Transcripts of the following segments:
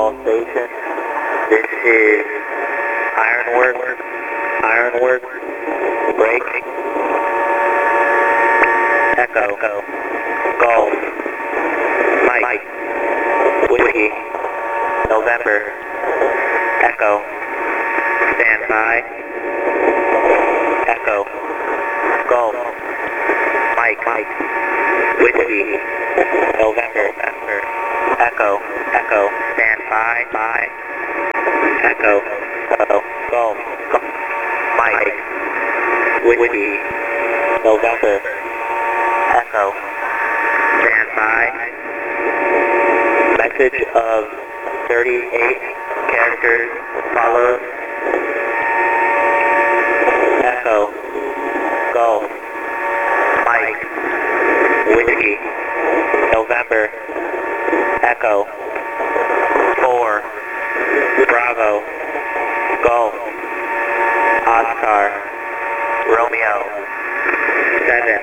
all stations. This is Ironwork, break, Echo, Golf, Mike, Whiskey, November, Echo, stand by, Echo, Golf, Mike, Whiskey, November, Echo, stand by, Echo, Golf, Mike, Whiskey, November, Echo, stand by. Message of 38 characters follows. Echo, Golf, Mike, Whiskey, November, Echo, 4, Bravo, Golf, Oscar, Romeo, 7,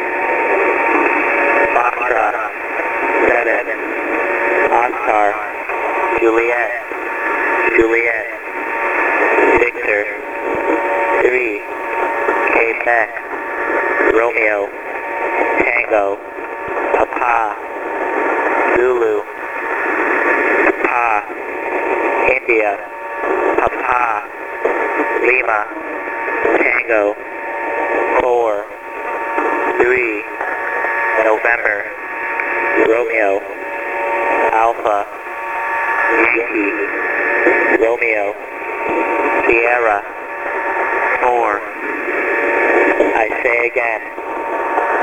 Foxtrot, 7, Oscar, Juliet, Victor, 3, Quebec, Romeo, Tango, Papa, Zulu, Papa, India, Papa, Lima, Tango, 4, 3, November, Romeo,